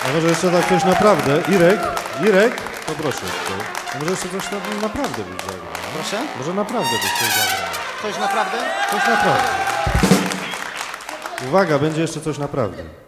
A może jeszcze tak coś naprawdę? Irek, poproszę. A może jeszcze coś naprawdę byś zagrał? Proszę? Może naprawdę byś coś zagrał. Coś naprawdę? Coś naprawdę. Uwaga, będzie jeszcze coś naprawdę.